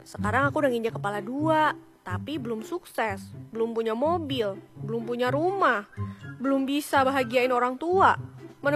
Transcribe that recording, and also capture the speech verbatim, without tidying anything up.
Sekarang aku udah nginjak kepala dua, tapi belum sukses, belum punya mobil, belum punya rumah, belum bisa bahagiain orang tua.